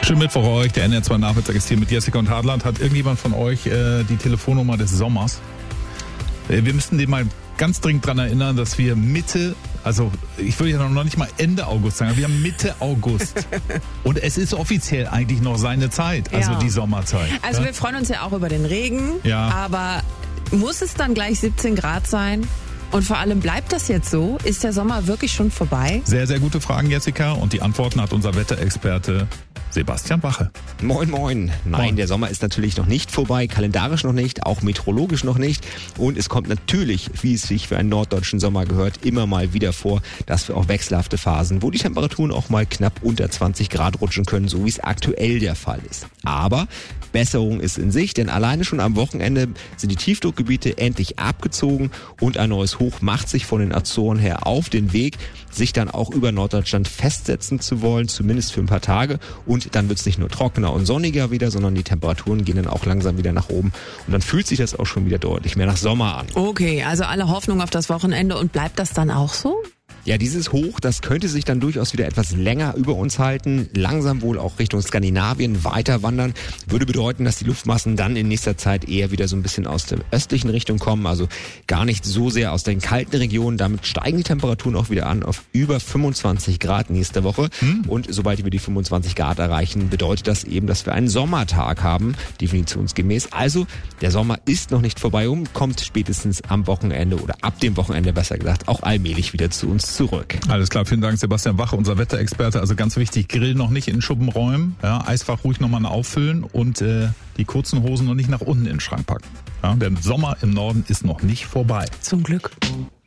Schönen Mittwoch euch, der NR2 Nachmittag ist hier mit Jessica und Hartland. Hat irgendjemand von euch die Telefonnummer des Sommers? Wir müssen den mal ganz dringend dran erinnern, dass wir Mitte, also ich würde ja noch nicht mal Ende August sagen, wir haben Mitte August. Und es ist offiziell eigentlich noch seine Zeit, also die Sommerzeit. Also wir freuen uns ja auch über den Regen, aber muss es dann gleich 17 Grad sein? Und vor allem, bleibt das jetzt so? Ist der Sommer wirklich schon vorbei? Sehr, sehr gute Fragen, Jessica. Und die Antworten hat unser Wetterexperte Sebastian Wache. Moin, moin. Nein, der Sommer ist natürlich noch nicht vorbei, kalendarisch noch nicht, auch meteorologisch noch nicht. Und es kommt natürlich, wie es sich für einen norddeutschen Sommer gehört, immer mal wieder vor, dass wir auch wechselhafte Phasen, wo die Temperaturen auch mal knapp unter 20 Grad rutschen können, so wie es aktuell der Fall ist. Aber Besserung ist in Sicht, denn alleine schon am Wochenende sind die Tiefdruckgebiete endlich abgezogen und ein neues Hoch macht sich von den Azoren her auf den Weg, sich dann auch über Norddeutschland festsetzen zu wollen, zumindest für ein paar Tage. Und dann wird es nicht nur trockener und sonniger wieder, sondern die Temperaturen gehen dann auch langsam wieder nach oben. Und dann fühlt sich das auch schon wieder deutlich mehr nach Sommer an. Okay, also alle Hoffnung auf das Wochenende. Und bleibt das dann auch so? Ja, dieses Hoch, das könnte sich dann durchaus wieder etwas länger über uns halten, langsam wohl auch Richtung Skandinavien weiter wandern. Würde bedeuten, dass die Luftmassen dann in nächster Zeit eher wieder so ein bisschen aus der östlichen Richtung kommen, also gar nicht so sehr aus den kalten Regionen. Damit steigen die Temperaturen auch wieder an auf über 25 Grad nächste Woche. Und sobald wir die 25 Grad erreichen, bedeutet das eben, dass wir einen Sommertag haben, definitionsgemäß. Also der Sommer ist noch nicht vorbei und kommt spätestens am Wochenende oder ab dem Wochenende, besser gesagt, auch allmählich wieder zu uns zurück. Alles klar, vielen Dank Sebastian Wache, unser Wetterexperte. Also ganz wichtig, Grill noch nicht in den Schuppen räumen, Eisfach ruhig nochmal auffüllen und die kurzen Hosen noch nicht nach unten in den Schrank packen. Der Sommer im Norden ist noch nicht vorbei. Zum Glück.